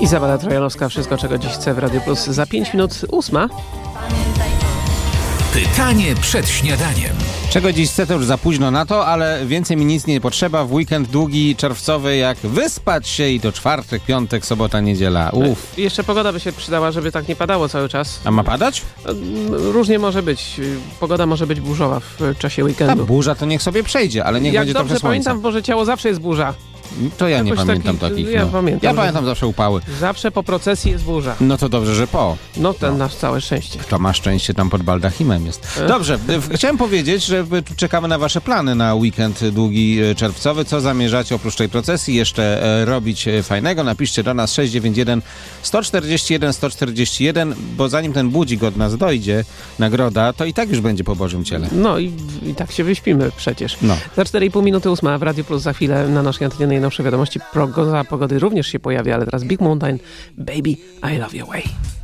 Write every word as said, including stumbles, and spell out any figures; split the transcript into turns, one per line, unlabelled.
Izabela Trojanowska, wszystko czego dziś chce w Radio Plus. Za pięć minut ósma.
Pytanie przed śniadaniem.
Czego dziś chcę, to już za późno na to, ale więcej mi nic nie potrzeba. W weekend długi, czerwcowy, jak wyspać się i to czwartek, piątek, sobota, niedziela. Uff.
Jeszcze pogoda by się przydała, żeby tak nie padało cały czas.
A ma padać?
Różnie może być. Pogoda może być burzowa w czasie
Ta
weekendu.
burza to niech sobie przejdzie, ale niech
Jak
będzie
dobrze
trochę słońca.
pamiętam, w Boże Ciało zawsze jest burza.
To ja nie
Jakoś
pamiętam
taki-
takich.
ja
no.
pamiętam,
ja
że-
pamiętam zawsze upały.
Zawsze po procesji jest burza.
No to dobrze, że po.
No ten nasz całe szczęście.
To ma szczęście, tam pod baldachimem jest. Dobrze, w- chciałem powiedzieć, że tu czekamy na wasze plany na weekend długi e, czerwcowy. Co zamierzacie oprócz tej procesji jeszcze e, robić e, fajnego? Napiszcie do nas sześć dziewięć jeden sto czterdzieści jeden sto czterdzieści jeden, bo zanim ten budzik od nas dojdzie, nagroda, to i tak już będzie po Bożym Ciele.
No i, i tak się wyśpimy przecież.
No.
Za cztery i pół minuty ósma w Radio Plus. Za chwilę na naszej antenie najnowsze wiadomości. Progoza pogody również się pojawi, ale teraz Big Mountain, Baby, I Love Your Way.